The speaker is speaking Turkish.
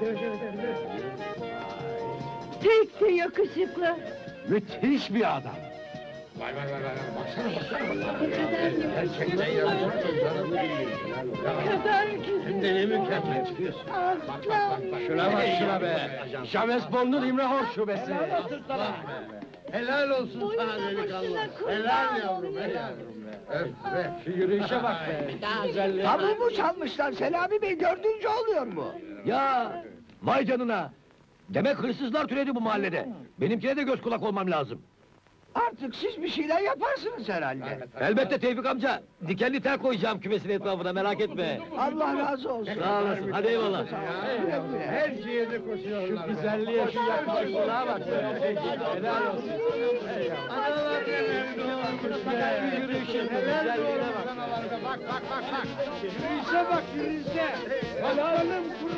Pek de yakışıklı. Müthiş bir adam. Vay, baksana. Ne kadar güzel. Hem de ne mükemmel çıkıyorsun. Aslan. Şuna be! James Bond'un İmrahor şubesi! Helal olsun Boyuna sana delikanlı. başına kurban Helal yavrum, olayım. helal. Öf be. Şu yürüyüşe bak be! Güzelliğe bak. Tavuğumu çalmışlar, Selami Bey dördüncü oluyor mu? Ya! Vay canına! Demek hırsızlar türedi bu mahallede. Benimkine de göz kulak olmam lazım. Artık siz bir şeyler yaparsınız herhalde. Elbette Tevfik amca! Dikenli tel koyacağım kümesin etrafına, merak etme! Allah razı olsun. Sağ olasın, hadi eyvallah! Her şeye de koşuyorlar. Şu güzelliğe, şu yakışıklılığa bak be! Helal olsun! Analar ne memnun olmuş be. Şu yürüyüşün, Helal güzelliğine olsun bak! analarına. Bak. Yürüyüşe bak, yürüyüşe. Helalım